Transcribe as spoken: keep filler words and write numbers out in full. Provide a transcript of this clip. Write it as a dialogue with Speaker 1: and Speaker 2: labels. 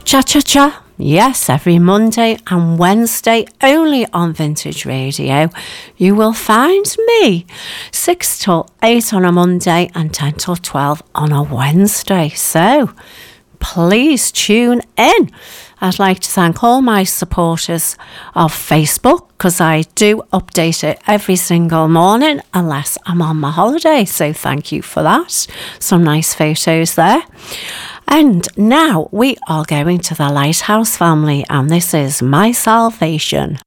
Speaker 1: Cha Cha Cha. Yes, every Monday and Wednesday only on Vintage Radio. You will find me six till eight on a Monday and ten till twelve on a Wednesday. So please tune in. I'd like to thank all my supporters of Facebook because I do update it every single morning unless I'm on my holiday. So thank you for that. Some nice photos there. And now we are going to the Lighthouse family, and this is My Salvation.